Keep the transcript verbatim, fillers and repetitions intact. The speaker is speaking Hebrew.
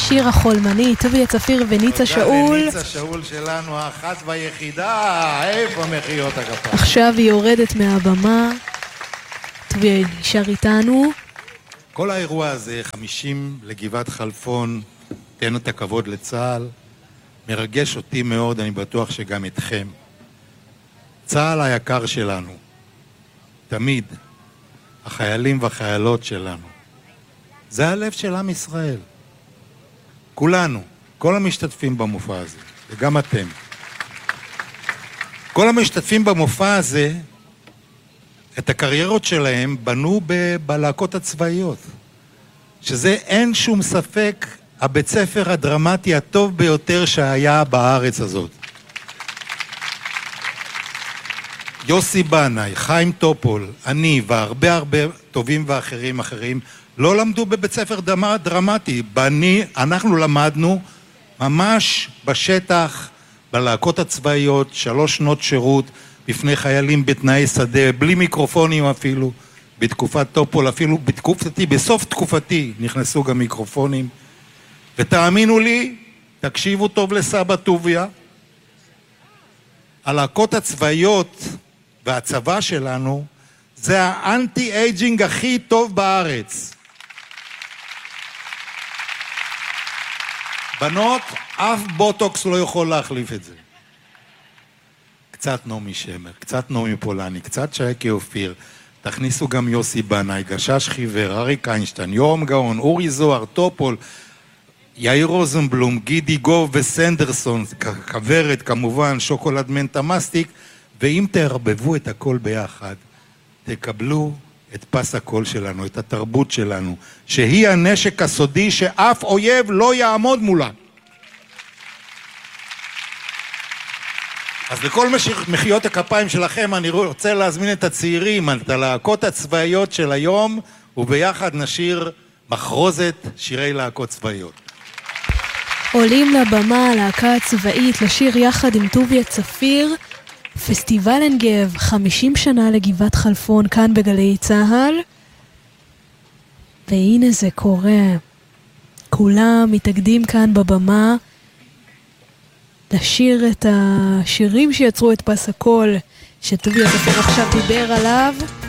שיר החולמני, טוביה צפיר וניצה שאול. ניצה שאול שלנו, האחת והיחידה, איפה מחיאות הכפיים? עכשיו היא יורדת מהבמה, טוביה נשאר איתנו. כל האירוע הזה, חמישים לגבעת חלפון, תן את הכבוד לצה"ל, מרגש אותי מאוד, אני בטוח שגם אתכם. צה"ל היקר שלנו, תמיד, החיילים והחיילות שלנו, זה הלב של עם ישראל. כולנו, כל המשתתפים במופע הזה, וגם אתם. כל המשתתפים במופע הזה, את הקריירות שלהם בנו בלהקות הצבאיות, שזה אין שום ספק הבית ספר הדרמטי הטוב ביותר שהיה בארץ הזאת. יוסי בנאי, חיים טופול, אני והרבה הרבה טובים ואחרים אחרים לא למדו בבית ספר דרמטי. בני, אנחנו למדנו ממש בשטח, בלהקות הצבאיות, שלוש שנות שירות בפני חיילים בתנאי שדה, בלי מיקרופונים אפילו, בתקופת טופול, אפילו בתקופתי, בסוף תקופתי נכנסו גם מיקרופונים. ותאמינו לי, תקשיבו טוב לסבא טוביה, הלהקות הצבאיות והצבא שלנו זה האנטי-אייג'ינג הכי טוב בארץ. בנות, אף בוטוקס לא יכול להחליף את זה. קצת נעמי שמר, קצת נעמי פולני, קצת שייקי אופיר, תכניסו גם יוסי בנאי, גשש חיוור, אריק איינשטיין, יורם גאון, אורי זוהר, טופול, יאיר רוזנבלום, גידי גוב וסנדרסון, כברת כמובן, שוקולד מנטה מסטיק, ואם תערבבו את הכל ביחד, תקבלו את פס הקול שלנו, את התרבות שלנו, שהיא הנשק הסודי שאף אויב לא יעמוד מולה. אז לכל מחיאות הכפיים שלכם אני רוצה להזמין את הצעירים, את הלהקות הצבאיות של היום, וביחד נשיר מחרוזת שירי להקות צבאיות. עולים לבמה הלהקה הצבאית לשיר יחד עם טוביה צפיר, פסטיבל עין גב, חמישים שנה לגבעת חלפון כאן בגלי צהל. והנה זה קורה. כולם מתאגדים כאן בבמה לשיר את השירים שיצרו את פס הקול שטוביה צפיר עכשיו דיבר עליו.